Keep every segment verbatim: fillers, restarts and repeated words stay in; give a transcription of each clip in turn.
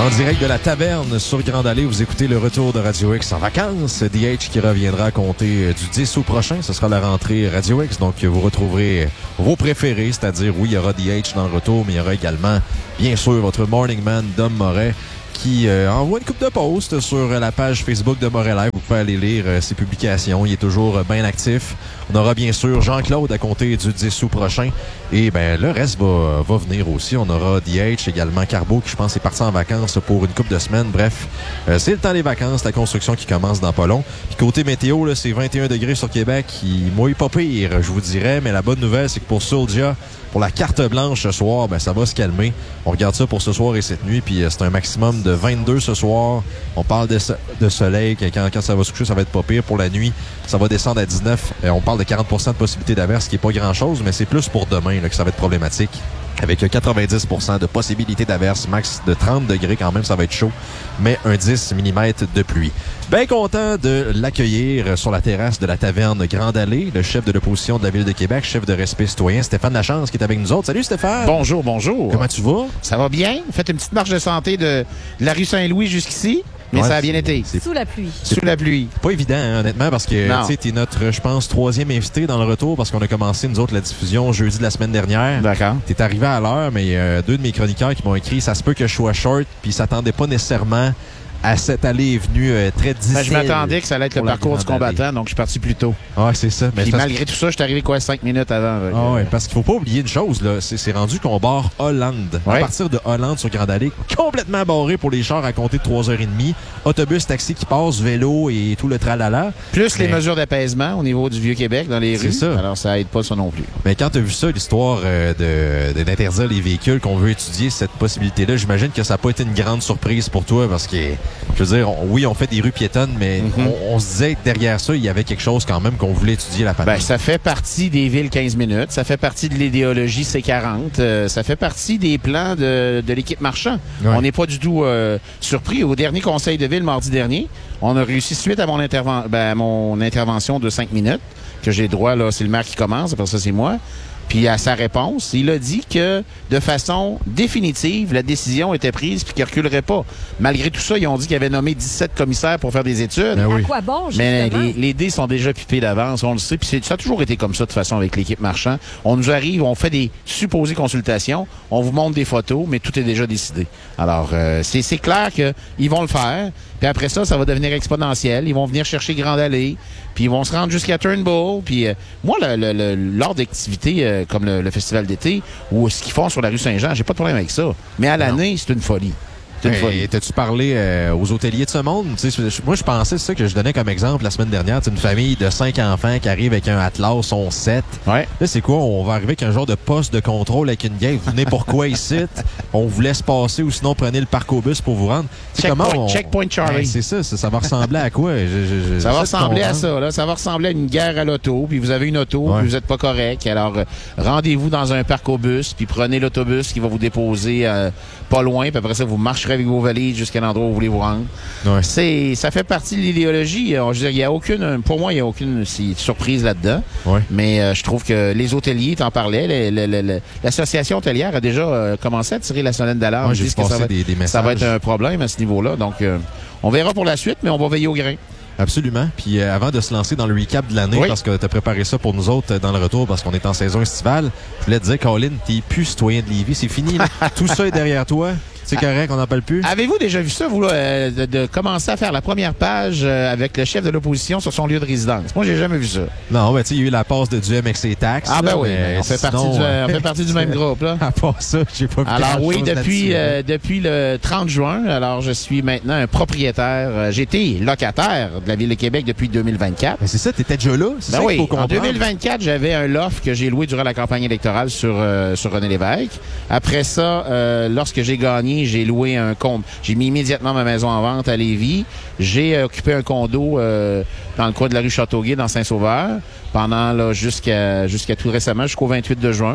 En direct de la taverne sur Grande Allée, vous écoutez le retour de Radio X en vacances. D H qui reviendra à compter du dix août prochain. Ce sera la rentrée Radio X. Donc, vous retrouverez vos préférés, c'est-à-dire, oui, il y aura D H dans le retour, mais il y aura également, bien sûr, votre Morning Man, Dom Moret, qui euh, envoie une coupe de posts sur la page Facebook de Moret Live. Vous pouvez aller lire euh, ses publications. Il est toujours euh, bien actif. On aura bien sûr Jean-Claude à compter du dix août prochain. Et ben le reste va, va venir aussi. On aura D H, également Carbo, qui je pense est parti en vacances pour une couple de semaines. Bref, euh, c'est le temps des vacances, la construction qui commence dans pas long. Puis côté météo, là, c'est vingt et un degrés sur Québec. Il mouille pas pire, je vous dirais. Mais la bonne nouvelle, c'est que pour Soldia, pour la carte blanche ce soir, ben ça va se calmer. On regarde ça pour ce soir et cette nuit, puis euh, c'est un maximum de vingt-deux ce soir. On parle de, so- de soleil, que quand, quand ça va se coucher, ça va être pas pire. Pour la nuit, ça va descendre à dix-neuf. Euh, on parle de quarante pour cent de possibilité d'averse, ce qui est pas grand-chose, mais c'est plus pour demain là, que ça va être problématique. Avec quatre-vingt-dix pour cent de possibilité d'averse, max de trente degrés quand même, ça va être chaud, mais un dix millimètres de pluie. Bien content de l'accueillir sur la terrasse de la taverne Grande Allée, le chef de l'opposition de la Ville de Québec, chef de Respect citoyen, Stéphane Lachance, qui est avec nous autres. Salut Stéphane! Bonjour, bonjour. Comment tu vas? Ça va bien. Faites une petite marche de santé de, de la rue Saint-Louis jusqu'ici, mais Ouais, ça a bien été. C'est sous la pluie. Sous la pluie. Pas évident, hein, honnêtement, parce que Non. tu sais, t'es notre, je pense, troisième invité dans le retour, parce qu'on a commencé, nous autres, la diffusion jeudi de la semaine dernière. D'accord. T'es arrivé à l'heure, mais il y a deux de mes chroniqueurs qui m'ont écrit « Ça se peut que je sois short », puis ils s'attendaient pas nécessairement à cette allée et venue euh, très difficile. Ben, je m'attendais que ça allait être le pour la parcours du Grande Allée. combattant, donc je suis parti plus tôt. Ouais, c'est ça. Mais Puis parce... malgré tout ça, je suis arrivé quoi, cinq minutes avant. avec, Ah ouais, euh, parce qu'il faut pas oublier une chose, là. C'est, c'est rendu qu'on barre Hollande. Ouais. À partir de Hollande sur Grande Allée, complètement barré pour les chars à compter de trois heures trente. Autobus, taxi qui passe, vélo et tout le tralala. Plus Mais- les mesures d'apaisement au niveau du Vieux-Québec dans les C'est rues. ça. Alors ça aide pas ça non plus. Mais quand tu as vu ça, l'histoire euh, de, de- d'interdire les véhicules, qu'on veut étudier cette possibilité-là, j'imagine que ça n'a pas été une grande surprise pour toi parce que, je veux dire, on- oui, on fait des rues piétonnes, mais Mhm. on, on se disait que derrière ça, il y avait quelque chose quand même qu'on voulait étudier la patente. Ben, ça fait partie des villes quinze minutes, ça fait partie de l'idéologie C quarante, euh, ça fait partie des plans de, de l'équipe marchand. Ouais. On n'est pas du tout euh, surpris. Au dernier conseil de ville, mardi dernier, on a réussi, suite à mon, interven- ben, à mon intervention de cinq minutes, que j'ai droit, là, c'est le maire qui commence, après ça, c'est moi. Puis à sa réponse, il a dit que de façon définitive, la décision était prise puis qu'il ne reculerait pas. Malgré tout ça, ils ont dit qu'il avait nommé dix-sept commissaires pour faire des études. Ben oui. À quoi bon, justement? Mais les, les dés sont déjà pipés d'avance, on le sait. Puis c'est- ça a toujours été comme ça, de toute façon, avec l'équipe marchand. On nous arrive, on fait des supposées consultations, on vous montre des photos, mais tout est déjà décidé. Alors, euh, c'est c'est clair qu'ils vont le faire. Puis après ça, ça va devenir exponentiel. Ils vont venir chercher Grande Allée, puis ils vont se rendre jusqu'à Turnbull. Puis euh, moi, le, le, le, lors d'activités euh, comme le, le festival d'été ou ce qu'ils font sur la rue Saint-Jean, j'ai pas de problème avec ça. Mais à l'année, c'est une folie. C'est une folie. Hey, t'as-tu parlé euh, aux hôteliers de ce monde? Tu sais, je- moi, je pensais, c'est ça que je donnais comme exemple la semaine dernière. C'est une famille de cinq enfants qui arrive avec un Atlas, sont sept. Ouais. Là, c'est quoi? On va arriver avec un genre de poste de contrôle avec une gang. Vous venez pourquoi ici? On vous laisse passer ou sinon prenez le parc-au-bus pour vous rendre. Tu sais, Checkpoint, comment on- checkpoint Charlie. Ben, c'est ça, ça, ça va ressembler à quoi? Je- je- je- Ça va j'essaie de ressembler à comprendre. ça, là. Ça va ressembler à une guerre à l'auto, puis vous avez une auto, Ouais. puis vous êtes pas correct. Alors, euh, rendez-vous dans un parc au bus, puis prenez l'autobus qui va vous déposer euh, pas loin, puis après ça, vous marcherez avec vos valises jusqu'à l'endroit où vous voulez vous rendre. Ouais. C'est, ça fait partie de l'idéologie. Euh, Je veux dire, il y a aucune, pour moi, il y a aucune si- surprise là-dedans. Ouais. Mais euh, je trouve que les hôteliers, t'en parlais, le- le- le- le- l'association hôtelière a déjà euh, commencé à tirer la sonnette d'alarme. Ouais, Ils j'ai disent vu que ça passer va, des- des ça va être messages. un problème à ce niveau-là. Donc, euh, on verra pour la suite, mais on va veiller au grain. Absolument. Puis euh, avant de se lancer dans le recap de l'année, Oui. parce que tu as préparé ça pour nous autres euh, dans le retour, parce qu'on est en saison estivale, je voulais te dire, Colin, t'es plus citoyen de Lévis. C'est fini. Là. Tout ça est derrière toi. C'est correct, on n'en parle plus. Avez-vous déjà vu ça, vous, là, euh, de, de commencer à faire la première page euh, avec le chef de l'opposition sur son lieu de résidence? Moi, j'ai jamais vu ça. Non, ben tu sais, il y a eu la passe de Duhem avec ses taxes. Ah, ben là, oui, mais ben, on, fait sinon, partie du, euh, on fait partie du même groupe, là. À part ça, j'ai pas vu Alors oui, grand-chose depuis là-dessus. euh, depuis le trente juin, alors je suis maintenant un propriétaire. Euh, J'ai été locataire de la Ville de Québec depuis deux mille vingt-quatre. Mais c'est ça, t'étais déjà là. C'est Ben ça qu'il oui, faut en comprendre. deux mille vingt-quatre, j'avais un loft que j'ai loué durant la campagne électorale sur, euh, sur René Lévesque. Après ça, euh, lorsque j'ai gagné, j'ai loué un compte. J'ai mis immédiatement ma maison en vente à Lévis. J'ai euh, occupé un condo euh, dans le coin de la rue Châteauguay, dans Saint-Sauveur, pendant là jusqu'à jusqu'à tout récemment, jusqu'au vingt-huit de juin.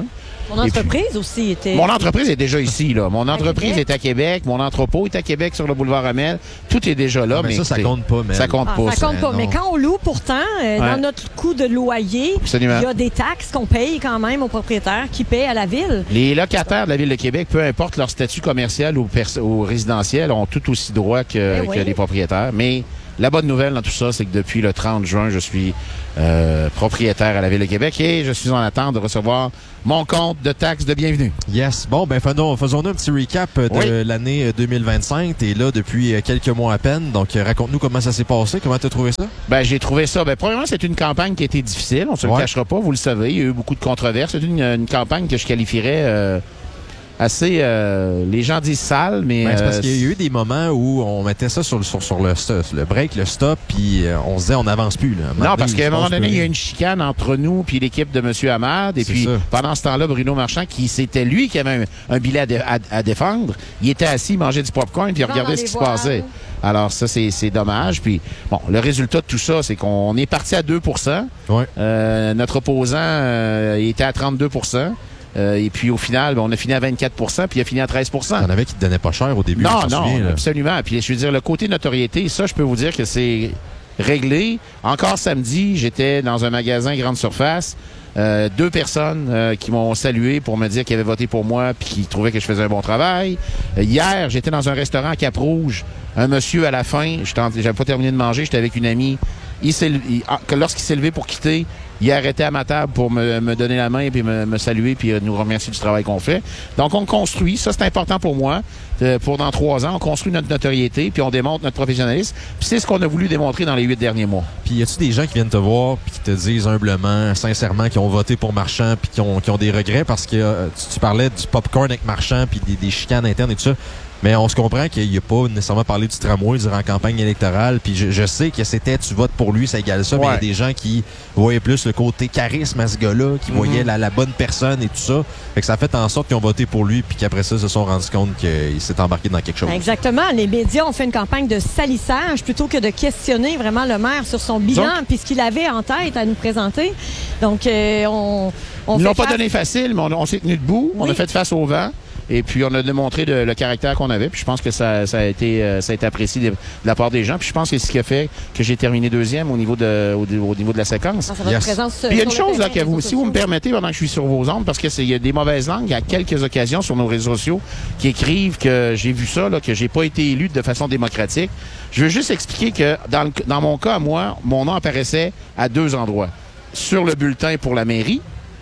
Mon entreprise puis, aussi était... Mon entreprise est déjà ici, là. Mon entreprise est à Québec. Mon entrepôt est à Québec sur le boulevard Amel. Tout est déjà là. Mais, mais ça, ça compte pas, mais... Ça compte ah, pas. Ça compte pas. Non. Mais quand on loue, pourtant, euh, ouais. dans notre coût de loyer, Absolument. il y a des taxes qu'on paye quand même aux propriétaires qui paient à la ville. Les locataires de la Ville de Québec, peu importe leur statut commercial ou, pers- ou résidentiel, ont tout aussi droit que, oui. que les propriétaires. Mais la bonne nouvelle dans tout ça, c'est que depuis le trente juin, je suis euh, propriétaire à la Ville de Québec et je suis en attente de recevoir mon compte de taxes de bienvenue. Yes. Bon, ben faisons, faisons-nous un petit recap de oui. l'année deux mille vingt-cinq. T'es là depuis quelques mois à peine. Donc, raconte-nous comment ça s'est passé. Comment t'as trouvé ça? Ben, j'ai trouvé ça. Ben, premièrement, c'est une campagne qui a été difficile. On se ouais. le cachera pas. Vous le savez. Il y a eu beaucoup de controverses. C'est une, une campagne que je qualifierais... Euh, assez, euh, les gens disent sale, mais... Ben, c'est parce euh, qu'il y a eu des moments où on mettait ça sur, sur, sur le, le break, le stop, puis euh, on se disait on n'avance plus. Là. Non, parce qu'à un moment donné, il y a eu une chicane entre nous puis l'équipe de M. Hamad. Et puis, ça. pendant ce temps-là, Bruno Marchand, qui c'était lui qui avait un, un billet à, dé, à, à défendre, il était assis, il mangeait du popcorn, puis il regardait ce qui se passait. Alors ça, c'est, c'est dommage. Puis, bon, le résultat de tout ça, c'est qu'on est parti à deux pour cent. Ouais. Euh, notre opposant euh, était à trente-deux pour cent. Euh, et puis, au final, ben, on a fini à vingt-quatre pour cent, puis il a fini à treize pour cent. Il y en avait qui te donnaient pas cher au début. Non, je non, souviens, absolument. Puis, je veux dire, le côté notoriété, ça, je peux vous dire que c'est réglé. Encore samedi, j'étais dans un magasin grande surface. Euh, deux personnes euh, qui m'ont salué pour me dire qu'ils avaient voté pour moi puis qui trouvaient que je faisais un bon travail. Euh, hier, j'étais dans un restaurant à Cap-Rouge. Un monsieur, à la fin, j'avais pas terminé de manger, j'étais avec une amie. Il s'est, il, lorsqu'il s'est levé pour quitter, il a arrêté à ma table pour me, me donner la main et puis me, me saluer puis nous remercier du travail qu'on fait. Donc, on construit. Ça, c'est important pour moi. Euh, pour dans trois ans, on construit notre notoriété puis on démontre notre professionnalisme. Puis c'est ce qu'on a voulu démontrer dans les huit derniers mois. Puis y a-tu des gens qui viennent te voir puis qui te disent humblement, sincèrement, qui ont voté pour Marchand puis qui ont, qui ont des regrets parce que euh, tu, tu parlais du popcorn avec Marchand puis des, des chicanes internes et tout ça. Mais on se comprend qu'il n'y a pas nécessairement parlé du tramway durant la campagne électorale. Puis je, je sais que c'était tu votes pour lui, ça égale ça. Ouais. Mais il y a des gens qui voyaient plus le côté charisme à ce gars-là, qui mm-hmm. voyaient la, la bonne personne et tout ça. Fait que ça a fait en sorte qu'ils ont voté pour lui puis qu'après ça, ils se sont rendus compte qu'il s'est embarqué dans quelque chose. Exactement. Les médias ont fait une campagne de salissage plutôt que de questionner vraiment le maire sur son bilan puis ce qu'il avait en tête à nous présenter. Donc, euh, on... on Ils ne l'ont face... pas donné facile, mais on, on s'est tenu debout. Oui. On a fait face au vent. Et puis, on a démontré de, le caractère qu'on avait. Puis, je pense que ça, ça, a, été, euh, ça a été apprécié de, de la part des gens. Puis, je pense que c'est ce qui a fait que j'ai terminé deuxième au niveau de, au, au niveau de la séquence. Ah, yes. Puis, il y a une chose, là, que vous, si vous me permettez, pendant que je suis sur vos ondes, parce qu'il y a des mauvaises langues à quelques occasions sur nos réseaux sociaux qui écrivent que j'ai vu ça, là, que j'ai pas été élu de façon démocratique. Je veux juste expliquer que dans, le, dans mon cas, moi, mon nom apparaissait à deux endroits. Sur le bulletin pour la mairie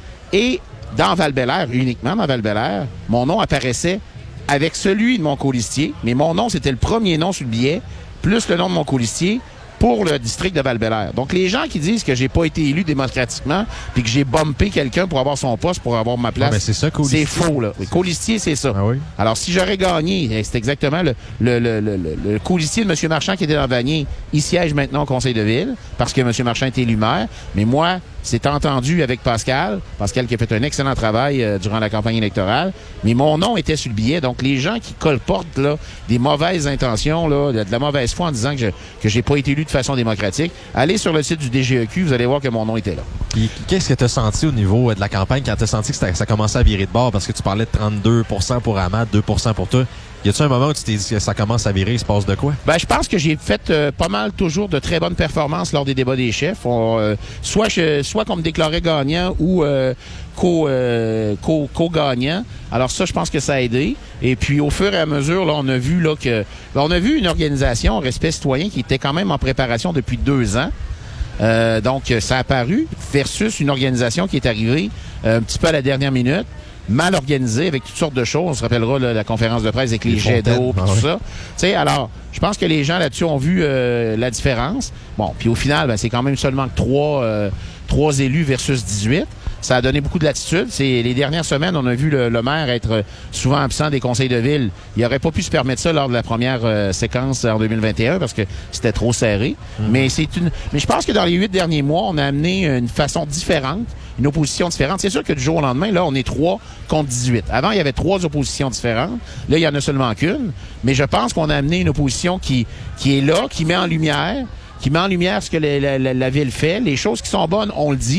et dans Val-Bélair, uniquement dans Val-Bélair, mon nom apparaissait avec celui de mon colistier, mais mon nom, c'était le premier nom sur le billet, plus le nom de mon colistier pour le district de Val-Bélair. Donc, les gens qui disent que j'ai pas été élu démocratiquement puis que j'ai bumpé quelqu'un pour avoir son poste, pour avoir ma place, ah, ben c'est, ça, c'est faux, là. Oui, colistier, c'est ça. Ah oui? Alors, si j'aurais gagné, c'est exactement le, le, le, le, le, le colistier de M. Marchand qui était dans Vanier, il siège maintenant au conseil de ville parce que M. Marchand est élu maire. Mais moi, c'est entendu avec Pascal. Pascal qui a fait un excellent travail euh, durant la campagne électorale. Mais mon nom était sur le billet. Donc, les gens qui colportent là, des mauvaises intentions, là, de, de la mauvaise foi en disant que je que j'ai pas été élu de façon démocratique, allez sur le site du D G E Q, vous allez voir que mon nom était là. Puis, qu'est-ce que tu as senti au niveau de la campagne quand tu as senti que ça, ça commençait à virer de bord? Parce que tu parlais de trente-deux pour cent pour Hamad, deux pour cent pour toi. Y a-t-il un moment où tu t'es dit que ça commence à virer, il se passe de quoi? Ben, je pense que j'ai fait euh, pas mal toujours de très bonnes performances lors des débats des chefs. On, euh, soit je, soit qu'on me déclarait gagnant ou euh, co, euh, co, co-gagnant. Alors ça, je pense que ça a aidé. Et puis au fur et à mesure, là, on a vu là que là, on a vu une organisation, Respect citoyen, qui était quand même en préparation depuis deux ans. Euh, donc ça a apparu versus une organisation qui est arrivée euh, un petit peu à la dernière minute, mal organisé avec toutes sortes de choses. On se rappellera là, la conférence de presse avec les, les jets d'eau et ah, tout oui. ça. Tu sais, alors, je pense que les gens là-dessus ont vu euh, la différence. Bon, puis au final, ben, c'est quand même seulement trois, euh, trois élus versus dix-huit. Ça a donné beaucoup de latitude. C'est, les dernières semaines, on a vu le, le maire être souvent absent des conseils de ville. Il n'aurait pas pu se permettre ça lors de la première euh, séquence en deux mille vingt et un parce que c'était trop serré. Mm-hmm. Mais c'est une. Mais je pense que dans les huit derniers mois, on a amené une façon différente, une opposition différente. C'est sûr que du jour au lendemain, là, on est trois contre dix-huit. Avant, il y avait trois oppositions différentes. Là, il y en a seulement qu'une. Mais je pense qu'on a amené une opposition qui, qui est là, qui met en lumière, qui met en lumière ce que la, la, la, la ville fait. Les choses qui sont bonnes, on le dit.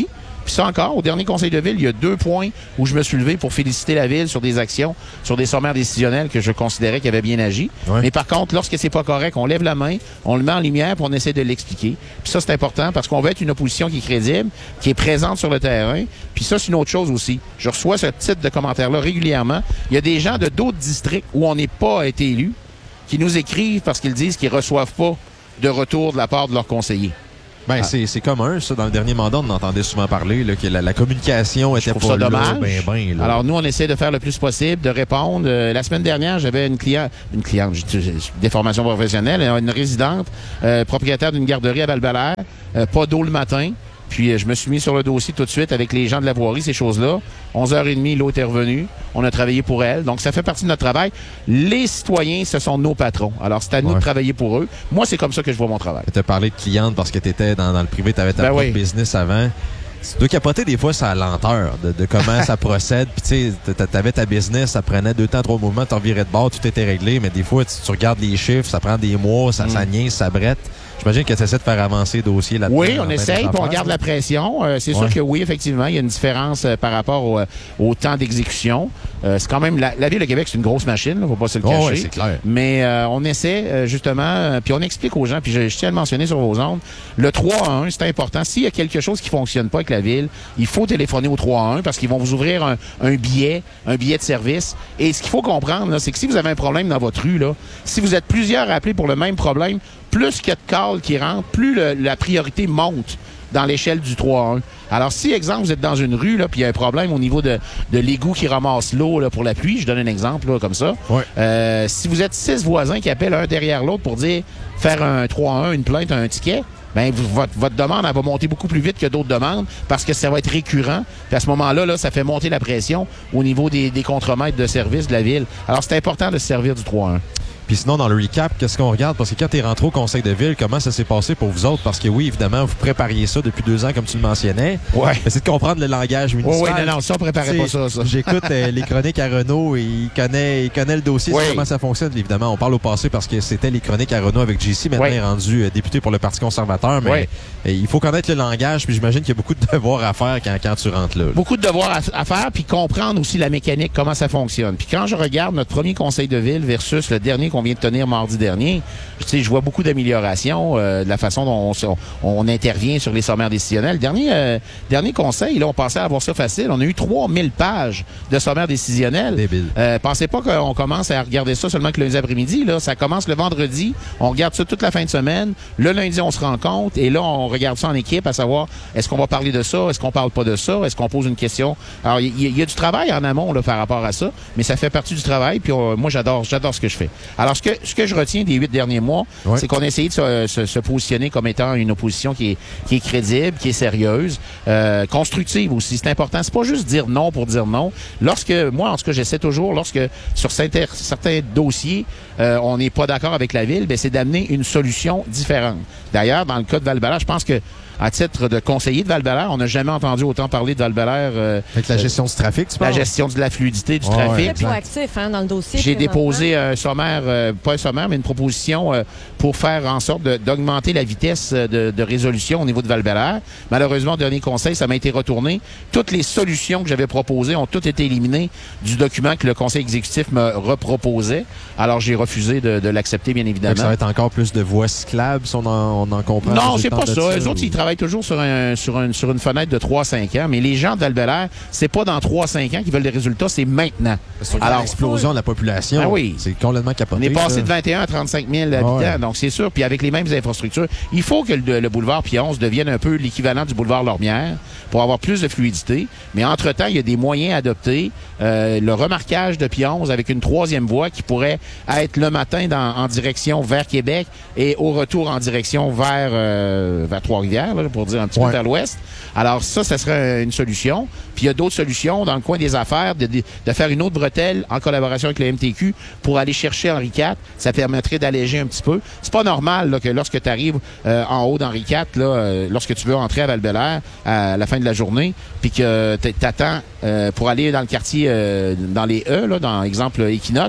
Puis ça encore, au dernier conseil de ville, il y a deux points où je me suis levé pour féliciter la ville sur des actions, sur des sommaires décisionnels que je considérais qu'ils avaient bien agi. Ouais. Mais par contre, lorsque c'est pas correct, on lève la main, on le met en lumière, puis on essaie de l'expliquer. Puis ça, c'est important parce qu'on veut être une opposition qui est crédible, qui est présente sur le terrain. Puis ça, c'est une autre chose aussi. Je reçois ce type de commentaires-là régulièrement. Il y a des gens de d'autres districts où on n'est pas été élus qui nous écrivent parce qu'ils disent qu'ils reçoivent pas de retour de la part de leurs conseillers. Ben, ah. c'est, c'est commun, ça. Dans le dernier mandat, on entendait souvent parler là, que la, la communication était pas là, ben, ben, là. Alors, nous, on essaie de faire le plus possible, de répondre. Euh, la semaine dernière, j'avais une cliente, une cliente, des formations professionnelles, une résidente, euh, propriétaire d'une garderie à Val-Belair, euh, pas d'eau le matin. Puis, euh, je me suis mis sur le dossier tout de suite avec les gens de la voirie, ces choses-là. onze heures trente, l'eau est revenue. On a travaillé pour elle. Donc, ça fait partie de notre travail. Les citoyens, ce sont nos patrons. Alors, c'est à nous ouais. de travailler pour eux. Moi, c'est comme ça que je vois mon travail. Tu as parlé de cliente parce que tu étais dans, dans le privé, tu avais ta ben propre oui. business avant. Tu dois capoter des fois sa lenteur de, de comment ça procède. Puis tu sais, t'avais ta business, ça prenait deux temps, trois mouvements, t'en virais de bord, tout était réglé. Mais des fois, tu, tu regardes les chiffres, ça prend des mois, ça, mm. ça niaise, ça brette. J'imagine que tu essaies de faire avancer le dossier là-dedans. Oui, on essaye, puis on garde la pression. Euh, c'est ouais. sûr que oui, effectivement, il y a une différence euh, par rapport au, au temps d'exécution. Euh, c'est quand même la, la Ville de Québec, c'est une grosse machine, il ne faut pas se le cacher. Oh, ouais, c'est clair. Mais euh, on essaie euh, justement, euh, puis on explique aux gens, puis je, je tiens à le mentionner sur vos ondes, le trois à un, c'est important. S'il y a quelque chose qui fonctionne pas avec la Ville, il faut téléphoner au trois à un parce qu'ils vont vous ouvrir un, un billet, un billet de service. Et ce qu'il faut comprendre, là, c'est que si vous avez un problème dans votre rue, là, si vous êtes plusieurs à appeler pour le même problème, plus qu'il y a de calls qui rentrent, plus le, la priorité monte dans l'échelle du trois à un. Alors, si, exemple, vous êtes dans une rue, là, puis il y a un problème au niveau de, de l'égout qui ramasse l'eau là, pour la pluie, je donne un exemple là, comme ça. Ouais. Euh, si vous êtes six voisins qui appellent un derrière l'autre pour dire faire un trois à un, une plainte, un ticket, ben votre, votre demande, elle va monter beaucoup plus vite que d'autres demandes parce que ça va être récurrent. Puis à ce moment-là, là, ça fait monter la pression au niveau des, des contremaîtres de service de la Ville. Alors, c'est important de se servir du trois à un. Puis sinon, dans le recap, qu'est-ce qu'on regarde? Parce que quand tu es rentré au conseil de ville, comment ça s'est passé pour vous autres? Parce que oui, évidemment, vous prépariez ça depuis deux ans, comme tu le mentionnais. Ouais. Mais c'est de comprendre le langage municipal. Oui, oui, non, non, ça, on préparait T'sais, pas ça, ça. J'écoute euh, les chroniques à Renault et il connaît, il connaît le dossier, oui. comment ça fonctionne. Évidemment, on parle au passé parce que c'était les chroniques à Renault avec J C. Maintenant, oui. il est rendu euh, député pour le Parti conservateur. Mais oui. euh, il faut connaître le langage. Puis j'imagine qu'il y a beaucoup de devoirs à faire quand, quand tu rentres là, là. Beaucoup de devoirs à, à faire, puis comprendre aussi la mécanique, comment ça fonctionne. Puis quand je regarde notre premier conseil de ville versus le dernier qu'on vient de tenir mardi dernier, tu sais, je vois beaucoup d'améliorations euh, de la façon dont on, on, on intervient sur les sommaires décisionnels. Dernier, euh, dernier conseil, là, on pensait avoir ça facile. On a eu trois mille pages de sommaires décisionnels. Débile. Euh, pensez pas qu'on commence à regarder ça seulement que le lundi après-midi. Là, ça commence le vendredi. On regarde ça toute la fin de semaine. Le lundi, on se rencontre et là, on regarde ça en équipe à savoir est-ce qu'on va parler de ça, est-ce qu'on parle pas de ça, est-ce qu'on pose une question. Alors, il y, y, y a du travail en amont là, par rapport à ça, mais ça fait partie du travail. Puis on, moi, j'adore, j'adore ce que je fais. Alors, ce que, ce que je retiens des huit derniers mois, ouais. c'est qu'on a essayé de se, se, se positionner comme étant une opposition qui est, qui est crédible, qui est sérieuse, euh, constructive aussi. C'est important. C'est pas juste dire non pour dire non. Lorsque, moi, en tout cas, j'essaie toujours, lorsque sur certains, certains dossiers, euh, on n'est pas d'accord avec la Ville, ben, c'est d'amener une solution différente. D'ailleurs, dans le cas de Val-Belair, je pense que à titre de conseiller de Val-Belair, on n'a jamais entendu autant parler de Val-Belair. Euh, Avec la gestion euh, du trafic, tu parles? La gestion de la fluidité du oh, trafic. Très proactif hein, dans le dossier. J'ai déposé un sommaire, euh, pas un sommaire, mais une proposition euh, pour faire en sorte de, d'augmenter la vitesse de, de résolution au niveau de Val-Belair. Malheureusement, au dernier conseil, ça m'a été retourné. Toutes les solutions que j'avais proposées ont toutes été éliminées du document que le conseil exécutif me reproposait. Alors, j'ai refusé de, de l'accepter, bien évidemment. Ça va être encore plus de voies cyclables, si on en, on en comprend. Non, c'est pas ça. ça. Eux autres, ils travaillent toujours sur, un, sur, un, sur une fenêtre de trois à cinq ans, mais les gens de Val-Belair, c'est pas dans trois à cinq ans qu'ils veulent des résultats, c'est maintenant. C'est Alors, l'explosion de la population, ben oui. c'est complètement capoté. On est passé ça. de vingt et un à trente-cinq mille habitants, ouais. donc c'est sûr. Puis avec les mêmes infrastructures, il faut que le, le boulevard Pionce devienne un peu l'équivalent du boulevard Lormière pour avoir plus de fluidité. Mais entre-temps, il y a des moyens adoptés. Euh, le remarquage de Pionce avec une troisième voie qui pourrait être le matin dans, en direction vers Québec et au retour en direction vers, euh, vers Trois-Rivières, là, pour dire un petit ouais. peu vers l'ouest. Alors ça, ça serait une solution. Puis il y a d'autres solutions dans le coin des affaires, de, de, de faire une autre bretelle en collaboration avec le M T Q pour aller chercher Henri quatre. Ça permettrait d'alléger un petit peu. C'est pas normal là, que lorsque tu arrives euh, en haut d'Henri quatre, là, euh, lorsque tu veux entrer à Val-Belair à la fin de la journée, puis que t'attends euh, pour aller dans le quartier, euh, dans les E, là, dans exemple Equinox,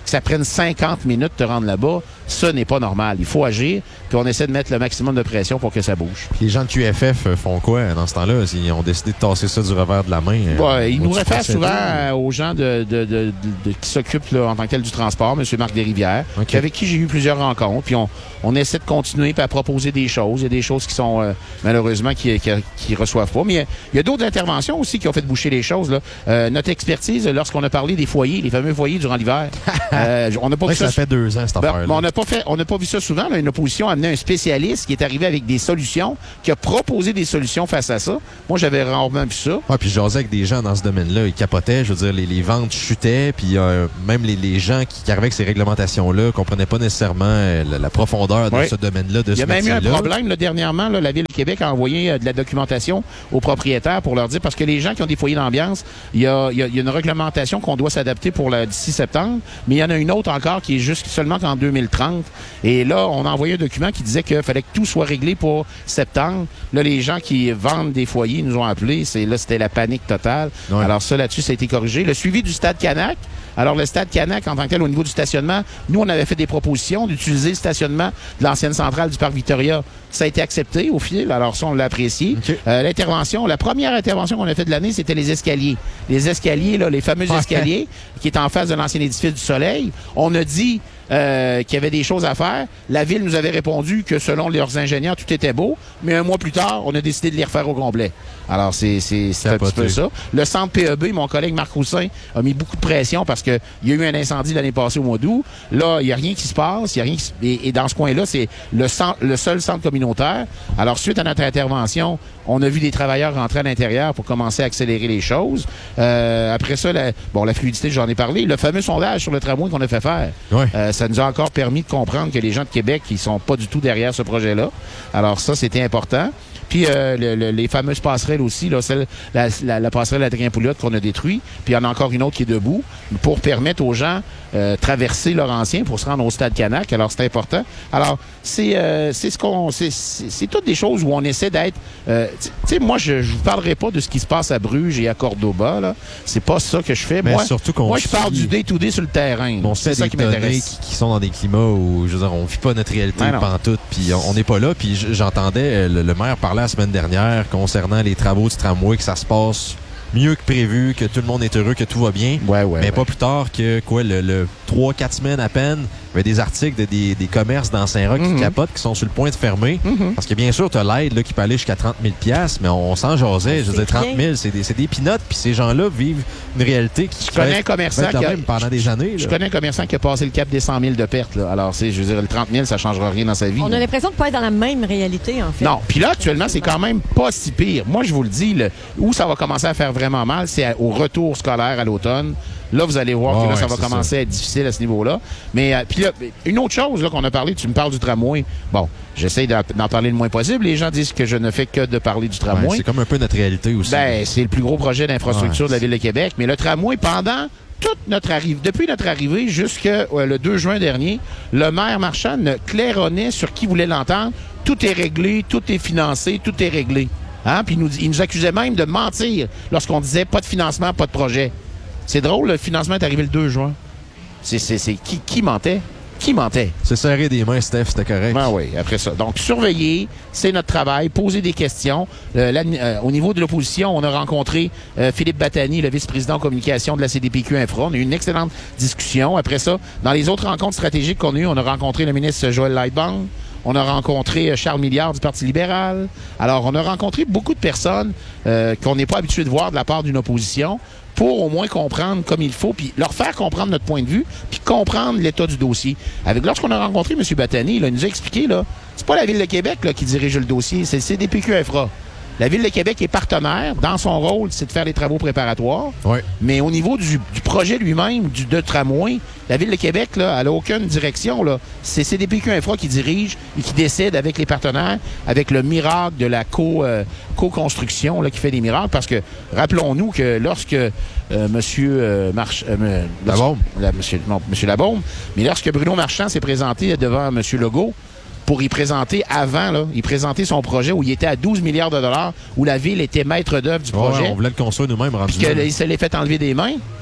que ça prenne cinquante minutes de te rendre là-bas, ça n'est pas normal. Il faut agir, puis on essaie de mettre le maximum de pression pour que ça bouge. Puis les gens de Q F F font quoi dans ce temps-là? Ils ont décidé de tasser ça du revers de la main. Ouais, ils nous réfèrent souvent euh, aux gens de, de, de, de, de, qui s'occupent là, en tant que tel du transport, M. Marc Desrivières, okay. avec qui j'ai eu plusieurs rencontres. Puis on, on essaie de continuer puis à proposer des choses. Il y a des choses qui sont euh, malheureusement qui, qui, qui reçoivent pas. Mais il y a, il y a d'autres interventions aussi qui ont fait boucher les choses. Là. Euh, notre expertise, lorsqu'on a parlé des foyers, les fameux foyers durant l'hiver, euh, on n'a pas ouais, vu ça. Ça fait deux ans cette ben, affaire-là. On n'a pas fait, on n'a pas vu ça souvent. Là. Une opposition a amené un spécialiste qui est arrivé avec des solutions, qui a proposé des solutions face à ça. Moi, j'avais rarement vu ça. Ouais, puis je jasais avec des gens dans ce domaine-là, ils capotaient. Je veux dire, les, les ventes chutaient, puis euh, même les, les gens qui, qui arrivaient avec ces réglementations-là comprenaient pas nécessairement euh, la, la profondeur de ouais. ce domaine-là, de ce métier-là. Il y a même eu un problème là, dernièrement. Là, la Ville de Québec a envoyé euh, de la documentation aux propriétaires pour leur dire, parce que les gens qui ont des foyers d'ambiance, il y a, il y a, il y a une réglementation qu'on doit s'adapter pour la, d'ici septembre, mais il y en a une autre encore qui est juste seulement qu'en deux mille trente. Et là, on a envoyé un document qui disait qu'il fallait que tout soit réglé pour septembre. Là, les gens qui vendent des foyers nous ont appelés. C'est, là, c'était la panique totale. Ouais. Alors ça, là-dessus, ça a été corrigé. Le suivi du Stade Canac. Alors, le Stade Canac, en tant que tel, au niveau du stationnement, nous, on avait fait des propositions d'utiliser le stationnement de l'ancienne centrale du Parc Victoria. Ça a été accepté au fil. Alors, ça, on l'a apprécié. Okay. Euh, l'intervention, la première intervention qu'on a faite de l'année, c'était les escaliers. Les escaliers, là, les fameux okay. escaliers qui étaient en face de l'ancien édifice du Soleil. On a dit euh, qu'il y avait des choses à faire. La Ville nous avait répondu que, selon leurs ingénieurs, tout était beau. Mais un mois plus tard, on a décidé de les refaire au complet. Alors, c'est, c'est, c'est un petit peu ça. Le centre P E B, mon collègue Marc Roussin a mis beaucoup de pression parce qu'il y a eu un incendie l'année passée au mois d'août. Là, il n'y a rien qui se passe. Il y a rien qui se... et, et dans ce coin-là, c'est le, centre, le seul centre communautaire. Alors, suite à notre intervention, on a vu des travailleurs rentrer à l'intérieur pour commencer à accélérer les choses. Euh, après ça, la, bon, la fluidité, j'en ai parlé. Le fameux sondage sur le tramway qu'on a fait faire, ouais. euh, ça nous a encore permis de comprendre que les gens de Québec, ils sont pas du tout derrière ce projet-là. Alors ça, c'était important. Puis euh, le, le, les fameuses passerelles aussi, là, celle, la, la, la passerelle Adrien-Pouliot qu'on a détruite, puis il y en a encore une autre qui est debout, pour permettre aux gens de euh, traverser Laurentien pour se rendre au Stade Canac. Alors, c'est important. Alors, c'est euh, c'est ce qu'on c'est, c'est, c'est toutes des choses où on essaie d'être... Euh, tu sais, moi, je ne vous parlerai pas de ce qui se passe à Bruges et à Cordoba. Là. C'est pas ça que je fais. Mais moi, surtout qu'on moi je parle du day-to-day sur le terrain. On c'est ça qui m'intéresse. Qui, qui sont dans des climats où, je veux dire, on vit pas notre réalité pantoute, puis on n'est pas là. Puis j'entendais le, le maire parler la semaine dernière concernant les travaux du tramway, que ça se passe mieux que prévu, que tout le monde est heureux, que tout va bien. Ouais, ouais, mais ouais. pas plus tard que quoi, le, le trois quatre semaines à peine, il y avait des articles de des, des commerces dans Saint-Roch mm-hmm. qui capotent, qui sont sur le point de fermer. Mm-hmm. Parce que bien sûr, tu as l'aide là, qui peut aller jusqu'à trente mille dollars, mais on, on s'en jasait. Je veux dire, trente mille, c'est des, c'est des pinottes, puis ces gens-là vivent une réalité qui je connais un commerçant qui a, même pendant des années. Je là. connais un commerçant qui a passé le cap des cent mille de pertes. Là. Alors, c'est, je veux dire, le trente mille, ça ne changera rien dans sa vie. On là. a l'impression de ne pas être dans la même réalité, en fait. Non. Puis là, actuellement, c'est quand même pas si pire. Moi, je vous le dis, le, où ça va commencer à faire vraiment mal, c'est à, au retour scolaire à l'automne. Là, vous allez voir oh, que là, ouais, ça va commencer ça. à être difficile à ce niveau-là. Mais euh, puis là, une autre chose là, qu'on a parlé, tu me parles du tramway. Bon, j'essaie d'en, d'en parler le moins possible. Les gens disent que je ne fais que de parler du tramway. Ouais, c'est comme un peu notre réalité aussi. Ben, c'est le plus gros projet d'infrastructure ouais, de la Ville de Québec. Mais le tramway, pendant toute notre arrivée, depuis notre arrivée jusqu'à euh, le deux juin dernier, le maire Marchand ne claironnait sur qui voulait l'entendre. Tout est réglé, tout est financé, tout est réglé. Hein? Puis il nous, il nous accusait même de mentir lorsqu'on disait pas de financement, pas de projet. C'est drôle, le financement est arrivé le deux juin. C'est, c'est, c'est qui, qui mentait? Qui mentait? C'est serrer des mains, Steph, c'était correct. Ben oui, après ça. Donc, surveiller, c'est notre travail, poser des questions. Euh, euh, au niveau de l'opposition, on a rencontré euh, Philippe Batani, le vice-président en communication de la C D P Q Infra. On a eu une excellente discussion. Après ça, dans les autres rencontres stratégiques qu'on a eues, on a rencontré le ministre Joël Lightbound. On a rencontré Charles Milliard du Parti libéral. Alors, on a rencontré beaucoup de personnes euh, qu'on n'est pas habitué de voir de la part d'une opposition pour au moins comprendre comme il faut, puis leur faire comprendre notre point de vue, puis comprendre l'état du dossier. Avec lorsqu'on a rencontré M. Batani, là, il nous a expliqué, là, c'est pas la Ville de Québec là, qui dirige le dossier, c'est le C D P Q Infra. La Ville de Québec est partenaire. Dans son rôle, c'est de faire les travaux préparatoires. Oui. Mais au niveau du, du projet lui-même, du de tramway, la Ville de Québec, là, elle n'a aucune direction. Là. C'est C D P Q Infra qui dirige et qui décide avec les partenaires, avec le miracle de la co, euh, co-construction là, qui fait des miracles. Parce que, rappelons-nous que lorsque euh, Monsieur euh, March, euh, Labaume. La, monsieur, non, Monsieur Labaume, mais lorsque Bruno Marchand s'est présenté devant Monsieur Legault, pour y présenter avant, là, y présenter son projet où il était à douze milliards de dollars, où la Ville était maître d'œuvre du projet. Ouais, on voulait le construire nous-mêmes. Puis qu'il se l'est fait enlever des mains.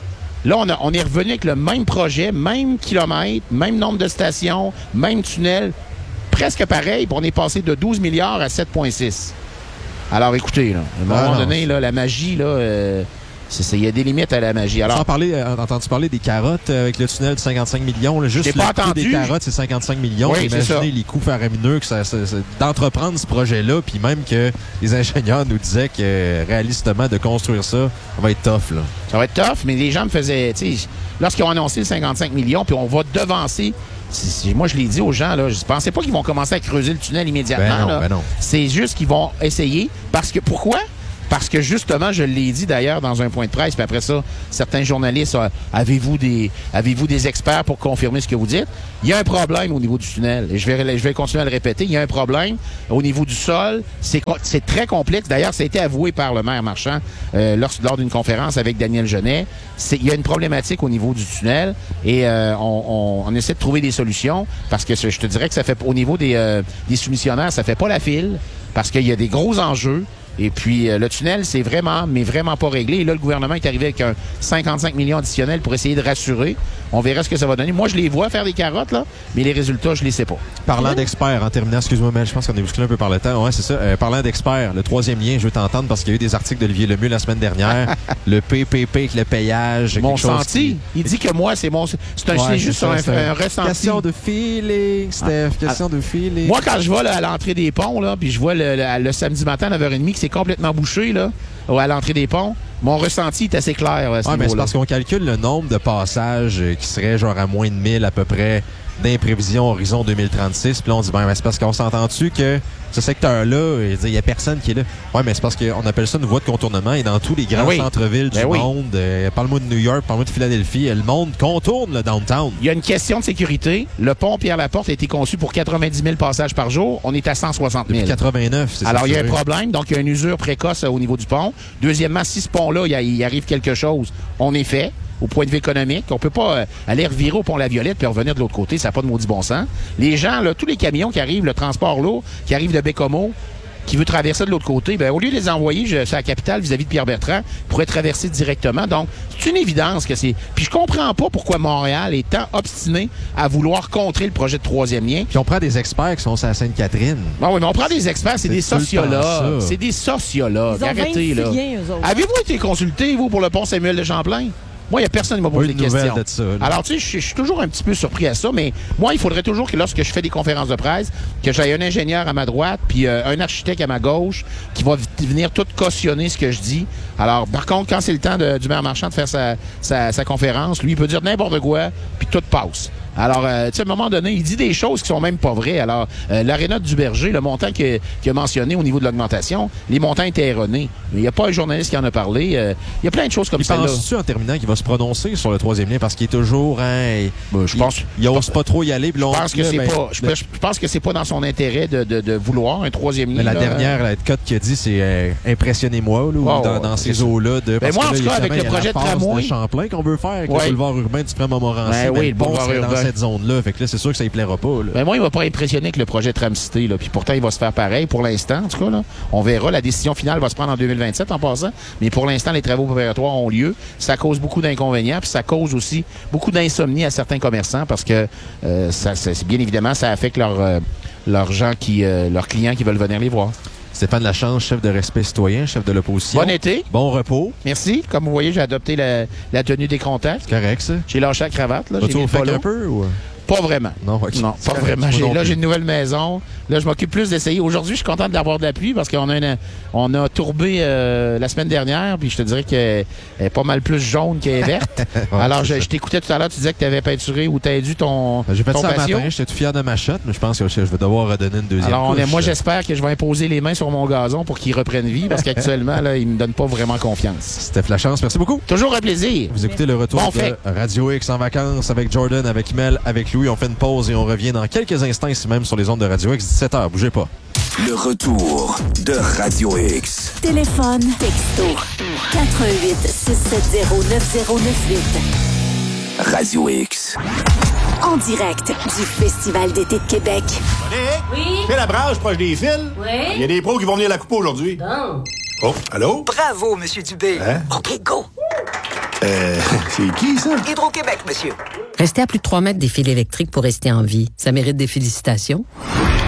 Là, on, a, on est revenu avec le même projet, même kilomètre, même nombre de stations, même tunnel, presque pareil, puis on est passé de douze milliards à sept virgule six. Alors, écoutez, là, à un moment ah, donné, là, la magie, là... Euh, il y a des limites à la magie. Alors, Sans parler, euh, entendu parler des carottes avec le tunnel de cinquante-cinq millions. Là, juste le pas coût entendu. Des carottes, c'est cinquante-cinq millions. Oui, imaginez les coûts faramineux que ça, ça, ça, d'entreprendre ce projet-là, puis même que les ingénieurs nous disaient que euh, réalistement, de construire ça, ça va être tough. Là. Ça va être tough, mais les gens me faisaient... Lorsqu'ils ont annoncé le cinquante-cinq millions, puis on va devancer... C'est, moi, je l'ai dit aux gens, là, je ne pensais pas qu'ils vont commencer à creuser le tunnel immédiatement. Ben non, là. Ben non. C'est juste qu'ils vont essayer. Parce que pourquoi? Parce que justement, je l'ai dit d'ailleurs dans un point de presse, puis après ça, certains journalistes, euh, avez-vous des avez-vous des experts pour confirmer ce que vous dites? Il y a un problème au niveau du tunnel, et je vais, je vais continuer à le répéter, il y a un problème au niveau du sol, c'est, c'est très complexe. D'ailleurs, ça a été avoué par le maire Marchand euh, lors, lors d'une conférence avec Daniel Genet. C'est, il y a une problématique au niveau du tunnel, et euh, on, on, on essaie de trouver des solutions, parce que je te dirais que ça fait au niveau des, euh, des soumissionnaires, ça fait pas la file, parce qu'il y a des gros enjeux. Et puis, euh, le tunnel, c'est vraiment, mais vraiment pas réglé. Et là, le gouvernement est arrivé avec un cinquante-cinq millions additionnels pour essayer de rassurer. On verra ce que ça va donner. Moi, je les vois faire des carottes, là, mais les résultats, je les sais pas. Parlant d'experts, en terminant, excuse-moi, Mel, je pense qu'on est bousculé un peu par le temps. Ouais, c'est ça. Euh, parlant d'experts, le troisième lien, je veux t'entendre parce qu'il y a eu des articles d'Olivier Lemieux la semaine dernière. Le P P P avec le payage. Mon senti, qui... il dit que moi, c'est mon. C'est, un, ouais, c'est juste ça, un, c'est un, un ressenti. Question de feeling, Steph. Ah, question ah, de feeling. Moi, quand je vais là, à l'entrée des ponts, là, puis je vois le, le, le samedi matin à neuf heures trente que c'est complètement bouché, là, à l'entrée des ponts, mon ressenti est assez clair. À ce ouais, mais c'est parce qu'on calcule le nombre de passages qui serait genre à moins de mille à peu près d'imprévision horizon deux mille trente-six. Puis là, on dit, ben, c'est parce qu'on s'entend-tu que ce secteur-là, il n'y a personne qui est là. Ouais, mais c'est parce qu'on appelle ça une voie de contournement. Et dans tous les grands ben oui. centres-villes du ben monde, oui. euh, parle-moi de New York, parle-moi de Philadelphie, le monde contourne le downtown. Il y a une question de sécurité. Le pont Pierre-Laporte a été conçu pour quatre-vingt-dix mille passages par jour. On est à cent soixante mille. Depuis quatre-vingt-neuf, c'est ça. Alors, il y a un problème. Donc, il y a une usure précoce au niveau du pont. Deuxièmement, si ce pont-là, il arrive quelque chose, on est fait. Au point de vue économique, on peut pas euh, aller revirer au pont La Violette puis revenir de l'autre côté, ça n'a pas de maudit bon sens. Les gens, là, tous les camions qui arrivent, le transport lourd, qui arrive de Bécomo, qui veut traverser de l'autre côté, ben au lieu de les envoyer je, sur la capitale vis-à-vis de Pierre-Bertrand, ils pourraient traverser directement. Donc, c'est une évidence que c'est... Puis je comprends pas pourquoi Montréal est tant obstiné à vouloir contrer le projet de troisième lien. Puis on prend des experts qui sont à Sainte-Catherine. Ben oui, mais on prend des experts, c'est, c'est des sociologues. C'est des sociologues. Arrêtez, là. Bien, avez-vous été consulté, vous, pour le pont Samuel de Champlain? Moi, il n'y a personne qui m'a posé des questions. De ça, alors, tu sais, je suis toujours un petit peu surpris à ça, mais moi, il faudrait toujours que lorsque je fais des conférences de presse, que j'aille un ingénieur à ma droite, puis euh, un architecte à ma gauche, qui va venir tout cautionner ce que je dis. Alors, par contre, quand c'est le temps de, du maire Marchand de faire sa, sa, sa conférence, lui, il peut dire n'importe quoi, puis tout passe. Alors, euh, tu sais, à un moment donné, il dit des choses qui sont même pas vraies. Alors, euh, l'aréna du Berger, le montant qu'il a mentionné au niveau de l'augmentation, les montants étaient erronés. Mais il n'y a pas un journaliste qui en a parlé. Euh, il y a plein de choses comme ça. Penses-tu, en terminant, qu'il va se prononcer sur le troisième lien parce qu'il est toujours... Hein, ben, je pense... Il n'ose pas trop y aller. Je pense que c'est ben, pas... Je, le... je pense que c'est pas dans son intérêt de, de, de vouloir un troisième lien. Mais la là, dernière, la cote qu'il a dit, c'est euh, « Impressionnez-moi », là, oh, dans, dans ces eaux-là. De, ben moi, en tout cas, avec le projet de tramway... de Champlain qu'on veut faire avec ouais. le boulevard urbain du Frère-Montmorency. Ben oui, le boulevard urbain. Dans cette zone-là. Fait que là, c'est sûr que ça ne plaira pas. Là. Ben moi, il va pas impressionner avec le projet Tram-Cité, là. Puis pourtant, il va se faire pareil pour l'instant, en tout cas. Là. On verra. La décision finale va se prendre en deux mille vingt-sept en passant. Mais pour l'instant, les travaux préparatoires ont lieu. Ça cause beaucoup d'inconvénients. Puis ça cause aussi beaucoup d'insomnie à certains commerçants parce que euh, ça, ça, bien évidemment, ça affecte leurs euh, leurs gens qui, euh, leurs clients qui veulent venir les voir. Stéphane Lachance, chef de Respect citoyen, chef de l'opposition. Bon été. Bon repos. Merci. Comme vous voyez, j'ai adopté la, la tenue des contacts. C'est correct, ça. J'ai lâché la cravate. Là. Vas-tu au fait un peu ou... Pas vraiment. Non, okay. non pas vraiment. J'ai, là, j'ai une nouvelle maison. Là, je m'occupe plus d'essayer. Aujourd'hui, je suis content d'avoir de la pluie parce qu'on a une, on a tourbé euh, la semaine dernière, puis je te dirais qu'elle est pas mal plus jaune qu'elle est verte. ouais, alors, je, je t'écoutais tout à l'heure, tu disais que tu avais peinturé ou tu as dû ton ben, J'ai fait ton ça patio. matin, j'étais tout fier de ma shot, mais je pense que je vais devoir redonner une deuxième Alors, on couche. est, moi, j'espère que je vais imposer les mains sur mon gazon pour qu'il reprenne vie parce qu'actuellement, là, il me donne pas vraiment confiance. Steph Lachance, merci beaucoup. Toujours un plaisir. Vous écoutez le retour bon de fait. Radio X en vacances avec Jordan, avec Mel, avec Louis. On fait une pause et on revient dans quelques instants ici même sur les ondes de Radio X, dix-sept heures. Bougez pas. Le retour de Radio X. Téléphone, texto, quatre un huit, six sept zéro, neuf zéro neuf huit. Radio X. En direct du Festival d'été de Québec. Oui? Fais la brage proche des fils. Oui? Il y a des pros qui vont venir la couper aujourd'hui. Bon. Oh, allô? Bravo, Monsieur Dubé. Hein? OK, go. Euh, c'est qui, ça? Hydro-Québec, monsieur. Rester à plus de trois mètres des fils électriques pour rester en vie, ça mérite des félicitations.